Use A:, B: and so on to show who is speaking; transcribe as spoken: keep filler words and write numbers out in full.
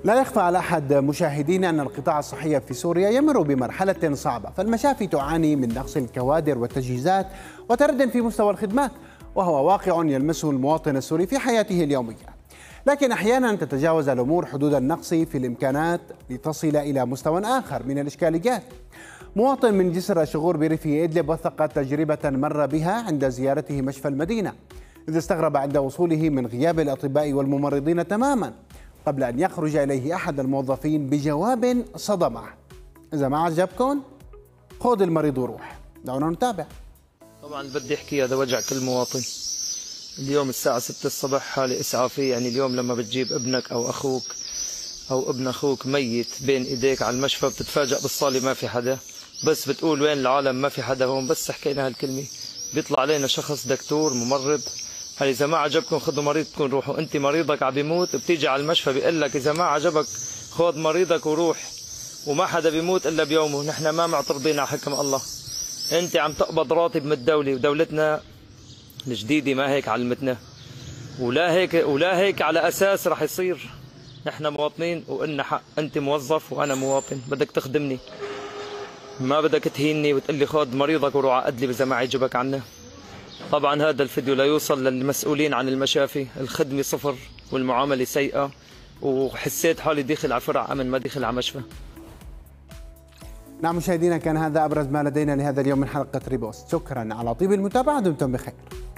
A: لا يخفى على أحد مشاهدينا أن القطاع الصحي في سوريا يمر بمرحلة صعبة، فالمشافي تعاني من نقص الكوادر والتجهيزات وترد في مستوى الخدمات، وهو واقع يلمسه المواطن السوري في حياته اليومية. لكن أحيانا تتجاوز الأمور حدود النقص في الإمكانات لتصل إلى مستوى آخر من الإشكاليات. مواطن من جسر الشغور بريف إدلب وثق تجربة مر بها عند زيارته مشفى المدينة، إذ استغرب عند وصوله من غياب الأطباء والممرضين تماما، قبل أن يخرج إليه أحد الموظفين بجواب صدمه: إذا ما عجبكم خذ المريض وروح. دعونا نتابع.
B: طبعا بدي أحكي هذا وجع كل مواطن. اليوم الساعة ستة الصبح حالة إسعافية، يعني اليوم لما بتجيب ابنك أو أخوك أو ابن أخوك ميت بين إيديك على المشفى بتتفاجأ بالصالة ما في حدا، بس بتقول وين العالم ما في حدا هون. بس حكينا هالكلمة بيطلع علينا شخص دكتور ممرض: هل إذا ما عجبكم خذوا مريضكم روحوا. أنت مريضك عم بيموت، بتيجي على المشفى بيقول لك إذا ما عجبك خذ مريضك وروح، وما حدا بيموت إلا بيومه. نحن ما معترضين على حكم الله. أنت عم تقبض راتب من الدولة، ودولتنا الجديدة ما هيك علمتنا، ولا هيك ولا هيك على أساس رح يصير. نحن مواطنين وإلنا حق. أنت موظف وأنا مواطن، بدك تخدمني، ما بدك تهيني وتقول لي خذ مريضك وروح عقد لي إذا ما عجبك عنا. طبعا هذا الفيديو لا يوصل للمسؤولين عن المشافي، الخدمة صفر والمعاملة سيئة، وحسيت حالي داخل على فرع أمن ما داخل على مشفى.
A: نعم مشاهدينا، كان هذا أبرز ما لدينا لهذا اليوم من حلقة ريبوست. شكرا على طيب المتابعة، دمتم بخير.